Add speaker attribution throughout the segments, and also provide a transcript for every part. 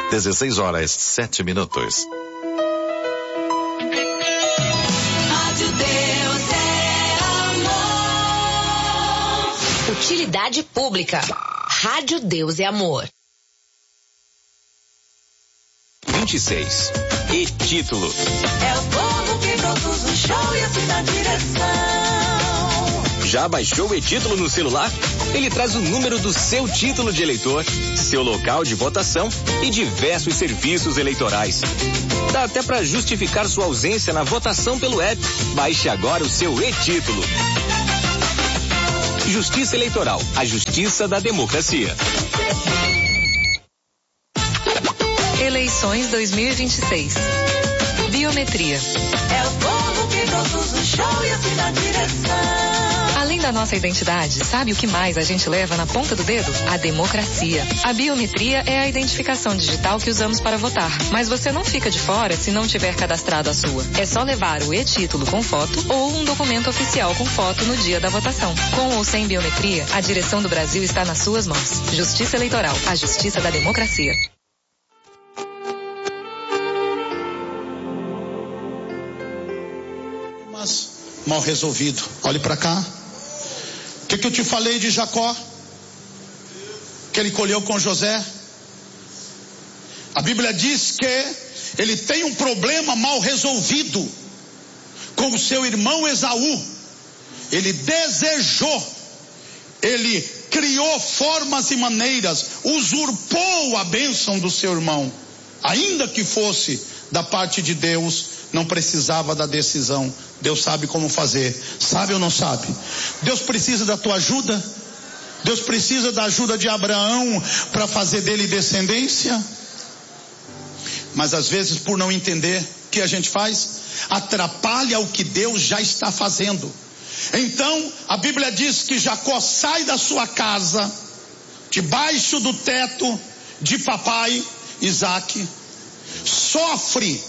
Speaker 1: 16h07.
Speaker 2: Rádio Deus é amor.
Speaker 3: Utilidade pública. Rádio Deus é amor.
Speaker 4: 26. E título.
Speaker 2: É o povo que produz o show e assim na direção.
Speaker 4: Já baixou o e-título no celular? Ele traz o número do seu título de eleitor, seu local de votação e diversos serviços eleitorais. Dá até para justificar sua ausência na votação pelo app. Baixe agora o seu e-título. Justiça Eleitoral, a justiça da democracia.
Speaker 5: Eleições 2026. Biometria.
Speaker 2: É o povo que produz o show e assim na direção.
Speaker 5: Além da nossa identidade, sabe o que mais a gente leva na ponta do dedo? A democracia. A biometria é a identificação digital que usamos para votar. Mas você não fica de fora se não tiver cadastrado a sua. É só levar o e-título com foto ou um documento oficial com foto no dia da votação. Com ou sem biometria, a direção do Brasil está nas suas mãos. Justiça Eleitoral, a justiça da democracia.
Speaker 6: Mal resolvido. Olhe para cá. O que eu te falei de Jacó? Que ele colheu com José. A Bíblia diz que ele tem um problema mal resolvido com o seu irmão Esaú. Ele desejou, ele criou formas e maneiras, usurpou a bênção do seu irmão. Ainda que fosse da parte de Deus, não precisava da decisão. Deus sabe como fazer. Sabe ou não sabe? Deus precisa da tua ajuda? Deus precisa da ajuda de Abraão para fazer dele descendência? Mas às vezes, por não entender, o que a gente faz? Atrapalha o que Deus já está fazendo. Então, a Bíblia diz que Jacó sai da sua casa, debaixo do teto de papai Isaac, sofre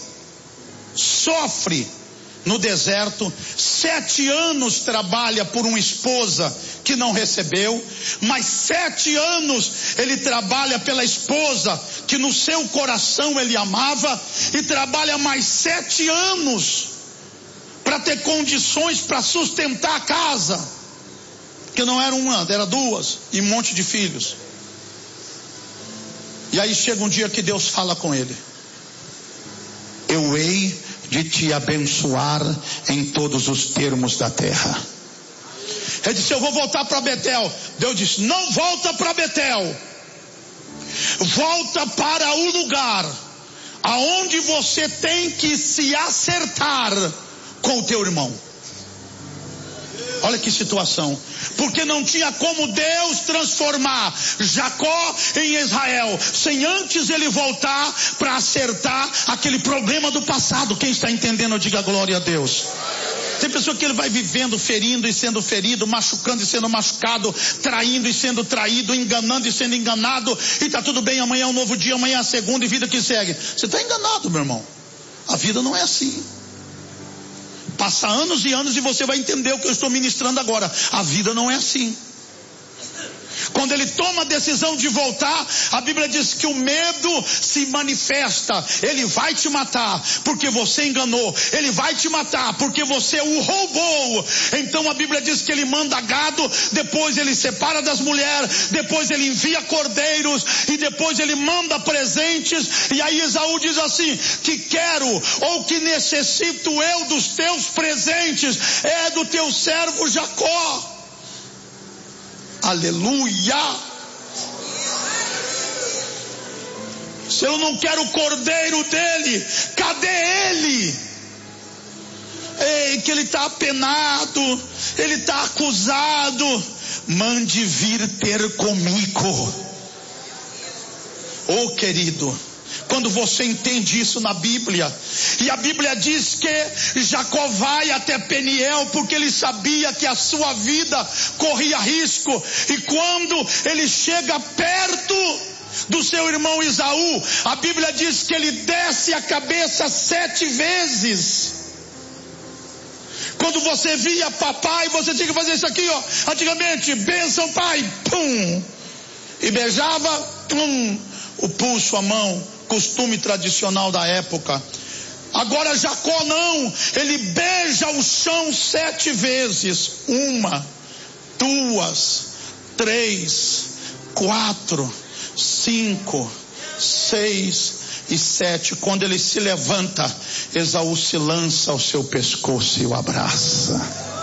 Speaker 6: no deserto, 7 anos trabalha por uma esposa que não recebeu, mais 7 anos ele trabalha pela esposa que no seu coração ele amava, e trabalha mais 7 anos para ter condições para sustentar a casa, que não era uma, era 2, e um monte de filhos. E aí chega um dia que Deus fala com ele: eu hei de te abençoar em todos os termos da terra. Ele disse: eu vou voltar para Betel. Deus disse: não volta para Betel, volta para o lugar aonde você tem que se acertar com o teu irmão. Olha que situação. Porque não tinha como Deus transformar Jacó em Israel sem antes ele voltar para acertar aquele problema do passado. Quem está entendendo, diga glória a Deus. Tem pessoa que ele vai vivendo, ferindo e sendo ferido, machucando e sendo machucado, traindo e sendo traído, enganando e sendo enganado, e está tudo bem, amanhã é um novo dia, amanhã é a segunda, e vida que segue. Você está enganado, meu irmão. A vida não é assim. Passa anos e anos e você vai entender o que eu estou ministrando agora. A vida não é assim. Quando ele toma a decisão de voltar, a Bíblia diz que o medo se manifesta. Ele vai te matar porque você enganou. Ele vai te matar porque você o roubou. Então a Bíblia diz que ele manda gado, depois ele separa das mulheres, depois ele envia cordeiros e depois ele manda presentes. E aí Esaú diz assim: que quero ou que necessito eu dos teus presentes é do teu servo Jacó. Aleluia. Se eu não quero o cordeiro dele, cadê ele? Ei, que ele está apenado, ele está acusado. Mande vir ter comigo. Oh, querido, quando você entende isso na Bíblia, e a Bíblia diz que Jacó vai até Peniel porque ele sabia que a sua vida corria risco, e quando ele chega perto do seu irmão Esaú, a Bíblia diz que ele desce a cabeça 7 vezes. Quando você via papai, você tinha que fazer isso aqui, ó. Antigamente, bênção pai, pum, e beijava, pum. o pulso, a mão, costume tradicional da época. Agora Jacó não, ele beija o chão 7 vezes. 1, 2, 3, 4, 5, 6 e 7. Quando ele se levanta, Esaú se lança ao seu pescoço e o abraça.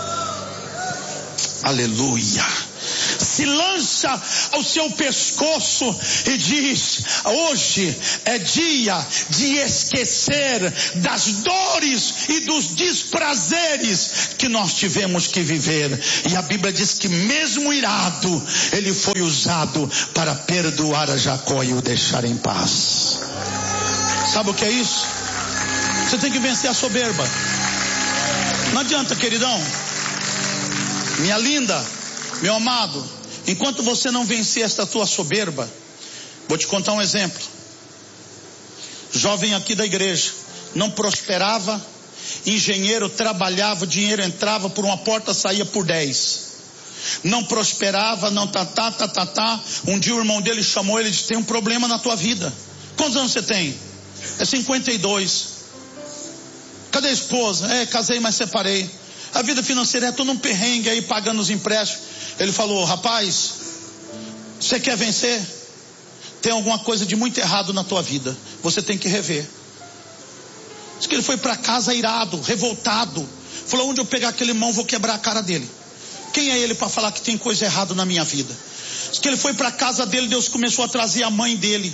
Speaker 6: Aleluia. Se lança ao seu pescoço e diz: hoje é dia de esquecer das dores e dos desprazeres que nós tivemos que viver. E a Bíblia diz que mesmo irado, ele foi usado para perdoar a Jacó e o deixar em paz. Sabe o que é isso? Você tem que vencer a soberba. Não adianta, queridão. Minha linda, meu amado, enquanto você não vencer esta tua soberba, vou te contar um exemplo. Jovem aqui da igreja, não prosperava, engenheiro, trabalhava, o dinheiro entrava por uma porta, saía por 10. Não prosperava, não Um dia o irmão dele chamou ele e disse: tem um problema na tua vida. Quantos anos você tem? É 52. Cadê a esposa? Casei, mas separei. A vida financeira é todo um perrengue aí, pagando os empréstimos. Ele falou: rapaz, você quer vencer? Tem alguma coisa de muito errado na tua vida, você tem que rever. Diz que ele foi para casa irado, revoltado. Falou: onde eu pegar aquele irmão, vou quebrar a cara dele. Quem é ele para falar que tem coisa errada na minha vida? Diz que ele foi para casa dele, Deus começou a trazer a mãe dele.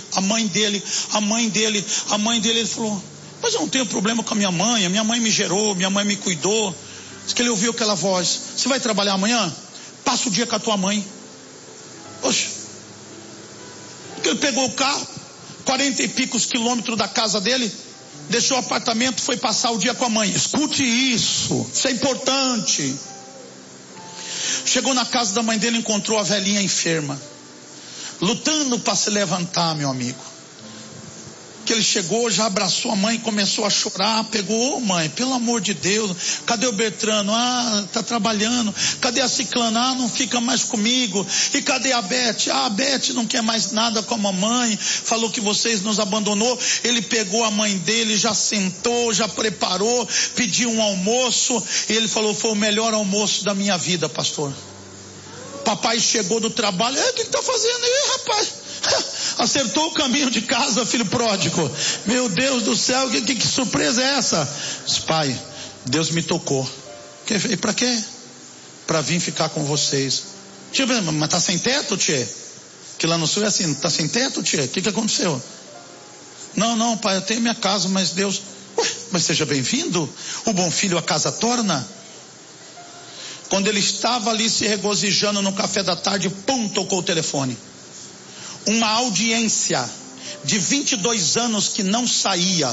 Speaker 6: Ele falou: mas eu não tenho problema com a minha mãe me gerou, minha mãe me cuidou. Diz que ele ouviu aquela voz: você vai trabalhar amanhã? Passa o dia com a tua mãe. Oxe. Ele pegou o carro, 40 e picos quilômetros da casa dele, deixou o apartamento, foi passar o dia com a mãe. Escute isso é importante. Chegou na casa da mãe dele, encontrou a velhinha enferma, lutando para se levantar, meu amigo. Que ele chegou, já abraçou a mãe, começou a chorar, pegou: mãe, pelo amor de Deus, cadê o Bertrano? Tá trabalhando. Cadê a Ciclana? Não fica mais comigo. E cadê a Beth? A Beth não quer mais nada com a mamãe, falou que vocês nos abandonou. Ele pegou a mãe dele, já sentou, já preparou, pediu um almoço, e ele falou: foi o melhor almoço da minha vida, pastor. Papai chegou do trabalho: o que tá fazendo aí, rapaz? Acertou o caminho de casa, filho pródigo. Meu Deus do céu, que surpresa é essa? Pai, Deus me tocou. E para quê? Para vir ficar com vocês. Tia, mas tá sem teto, tia? Que lá no sul é assim: tá sem teto, tia? O que aconteceu? Não, pai, eu tenho minha casa, mas Deus... mas seja bem-vindo. O bom filho a casa torna. Quando ele estava ali se regozijando no café da tarde, pum, tocou o telefone. Uma audiência de 22 anos que não saía.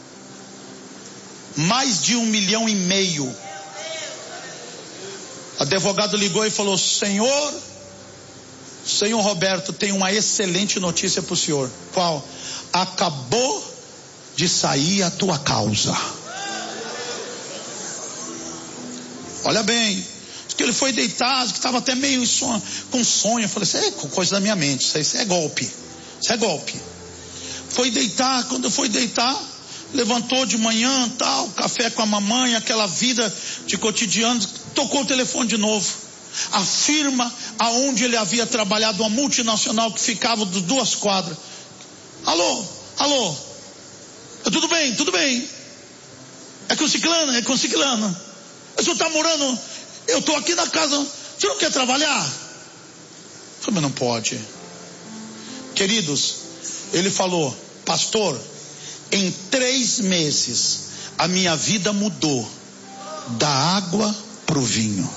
Speaker 6: Mais de 1,5 milhão. Advogado ligou e falou: Senhor Roberto, tem uma excelente notícia para o senhor. Qual? Acabou de sair a tua causa. Olha bem. Que ele foi deitado, que estava até meio com sonho. Eu falei: isso é coisa da minha mente, isso é golpe. Foi deitar, quando foi deitar, levantou de manhã, tal, café com a mamãe, aquela vida de cotidiano, tocou o telefone de novo. A firma aonde ele havia trabalhado, uma multinacional que ficava de 2 quadras. Alô, tudo bem. É com o ciclano. O senhor está morando... Eu estou aqui na casa, você não quer trabalhar? Eu falei: mas não pode. Queridos, ele falou: pastor, em 3 meses a minha vida mudou da água para o vinho.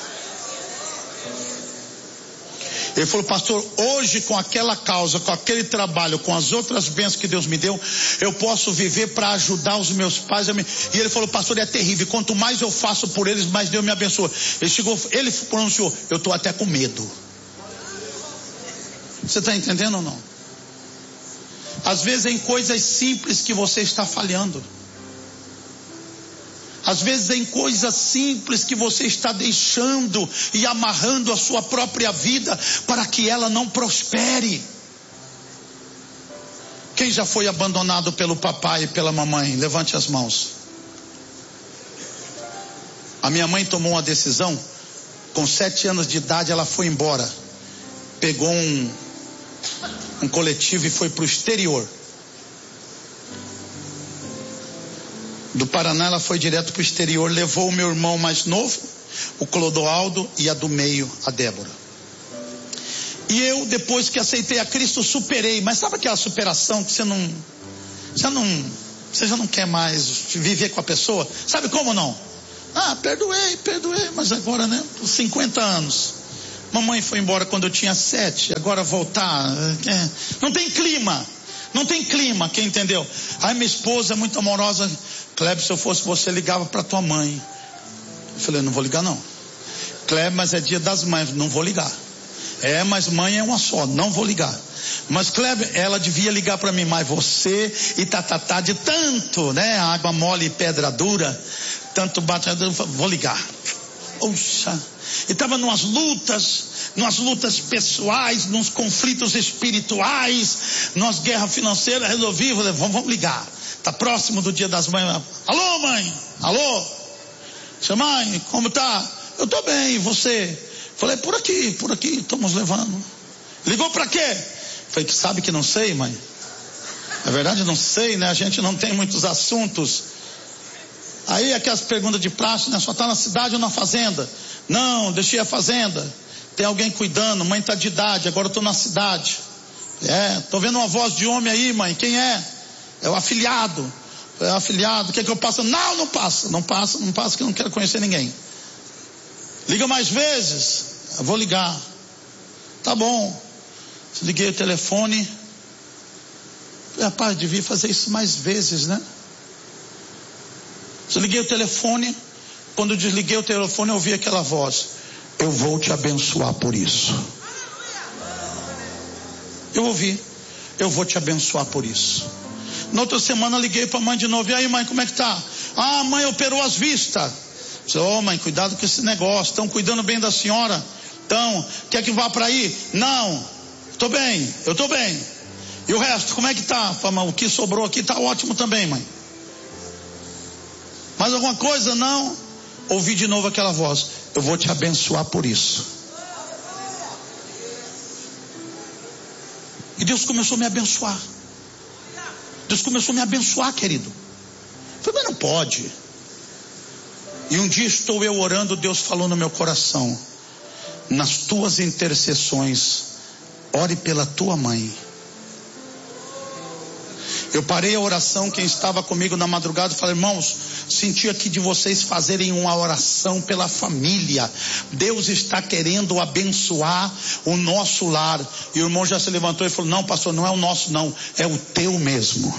Speaker 6: Ele falou: pastor, hoje com aquela causa, com aquele trabalho, com as outras bênçãos que Deus me deu, eu posso viver para ajudar os meus pais. E ele falou: pastor, é terrível, quanto mais eu faço por eles, mais Deus me abençoa. Ele pronunciou: eu estou até com medo. Você está entendendo ou não? Às vezes é em coisas simples que você está falhando. Às vezes é em coisas simples que você está deixando e amarrando a sua própria vida para que ela não prospere. Quem já foi abandonado pelo papai e pela mamãe? Levante as mãos. A minha mãe tomou uma decisão. Com 7 anos de idade ela foi embora. Pegou um coletivo e foi para o exterior. Do Paraná ela foi direto para o exterior. Levou o meu irmão mais novo, o Clodoaldo, e a do meio, a Débora. E eu, depois que aceitei a Cristo, superei. Mas sabe aquela superação que você já não quer mais viver com a pessoa? Sabe como não? Perdoei, mas agora, né? 50 anos. Mamãe foi embora quando eu tinha 7, agora voltar. Não tem clima, quem entendeu? Aí minha esposa é muito amorosa. Kleber, se eu fosse você, ligava para tua mãe. Eu falei, não vou ligar não. Kleber, mas é dia das mães, não vou ligar. Mas mãe é uma só, não vou ligar. Mas Kleber, ela devia ligar para mim, mas você e tatatá de tanto, né? Água mole e pedra dura, tanto bate, vou ligar. Poxa, e estava numas lutas pessoais, nos conflitos espirituais, nas guerras financeiras. Resolvi, vamos ligar. Tá próximo do dia das mães. Alô, mãe? Alô? Mãe, como tá? Eu tô bem, e você? Falei, por aqui, estamos levando. Ligou para quê? Falei, sabe que não sei, mãe? Na verdade não sei, né? A gente não tem muitos assuntos. Aí aquelas perguntas de praxe, né? Só tá na cidade ou na fazenda? Não, deixei a fazenda. Tem alguém cuidando, mãe tá de idade, agora eu tô na cidade. Tô vendo uma voz de homem aí, mãe, quem é? É o afilhado. Quer que eu passe? Não passa, que eu não quero conhecer ninguém. Liga mais vezes? Eu vou ligar. Tá bom. Liguei o telefone. Rapaz, devia fazer isso mais vezes, né? Liguei o telefone. Quando eu desliguei o telefone, eu ouvi aquela voz: eu vou te abençoar por isso. Eu ouvi: eu vou te abençoar por isso. Na outra semana liguei para a mãe de novo. E aí, mãe, como é que tá? A mãe operou as vistas. Mãe, cuidado com esse negócio. Estão cuidando bem da senhora? Então, quer que vá para aí? Não, eu tô bem. E o resto, como é que tá? O que sobrou aqui tá ótimo também, mãe. Mais alguma coisa? Não. Ouvi de novo aquela voz: eu vou te abençoar por isso. E Deus começou a me abençoar. Querido. Eu falei, mas não pode. E um dia estou eu orando, Deus falou no meu coração: nas tuas intercessões, ore pela tua mãe. Eu parei a oração, quem estava comigo na madrugada, falei, irmãos, senti aqui de vocês fazerem uma oração pela família. Deus está querendo abençoar o nosso lar. E o irmão já se levantou e falou, não, pastor, não é o nosso não, é o teu mesmo.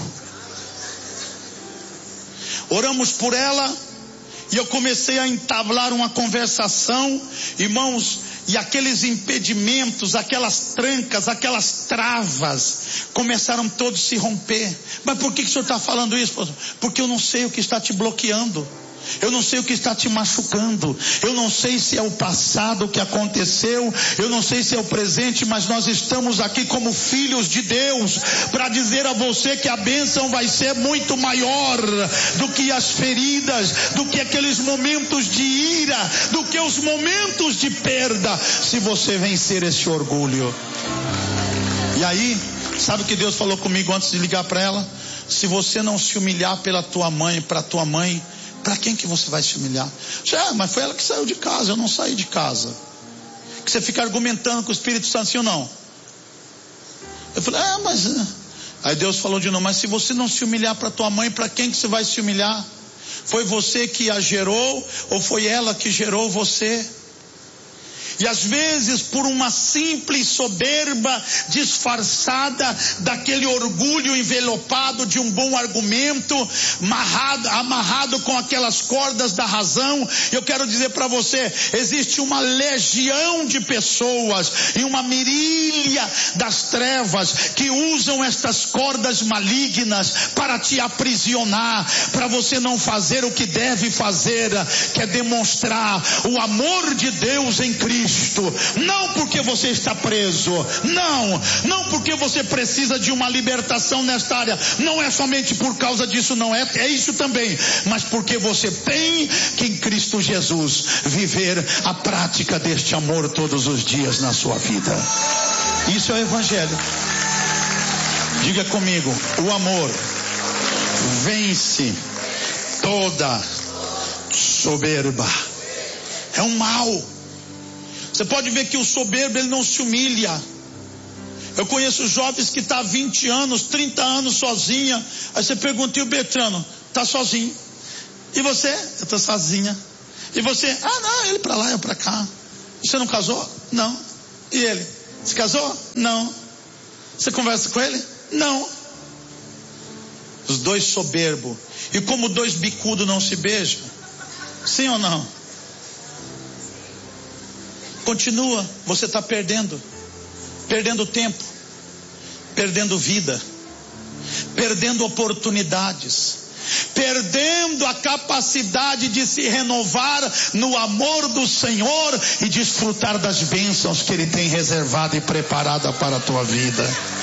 Speaker 6: Oramos por ela. E eu comecei a entablar uma conversação, irmãos, e aqueles impedimentos, aquelas trancas, aquelas travas, começaram todos a se romper. Mas por que o senhor está falando isso, pastor? Porque eu não sei o que está te bloqueando. Eu não sei o que está te machucando. Eu não sei se é o passado que aconteceu. Eu não sei se é o presente. Mas nós estamos aqui como filhos de Deus para dizer a você que a bênção vai ser muito maior do que as feridas, do que aqueles momentos de ira, do que os momentos de perda, se você vencer esse orgulho. E aí, sabe o que Deus falou comigo antes de ligar para ela? Se você não se humilhar pela tua mãe, para tua mãe, para quem que você vai se humilhar? Mas foi ela que saiu de casa, eu não saí de casa. Que você fica argumentando com o Espírito Santo, sim ou não? Eu falei, Aí Deus falou de novo, mas se você não se humilhar para tua mãe, para quem que você vai se humilhar? Foi você que a gerou ou foi ela que gerou você? E às vezes por uma simples soberba disfarçada daquele orgulho envelopado de um bom argumento, amarrado com aquelas cordas da razão, eu quero dizer para você, existe uma legião de pessoas e uma mirília das trevas que usam estas cordas malignas para te aprisionar, para você não fazer o que deve fazer, que é demonstrar o amor de Deus em Cristo. Cristo, não porque você está preso, não porque você precisa de uma libertação nesta área, não é somente por causa disso, não é isso também, mas porque você tem que em Cristo Jesus viver a prática deste amor todos os dias na sua vida. Isso é o Evangelho. Diga comigo: o amor vence toda soberba. É um mal. Você pode ver que o soberbo, ele não se humilha. Eu conheço jovens que estão há 20 anos, 30 anos sozinha. Aí você pergunta: e o Bertrano? Está sozinho. E você? Eu estou sozinha. E você? Ah, não, ele para lá, eu para cá. Você não casou? Não. E ele? Se casou? Não. Você conversa com ele? Não. Os dois soberbos. E como dois bicudos não se beijam? Sim ou não? Continua, você está perdendo tempo, perdendo vida, perdendo oportunidades, perdendo a capacidade de se renovar no amor do Senhor e desfrutar das bênçãos que Ele tem reservado e preparado para a tua vida.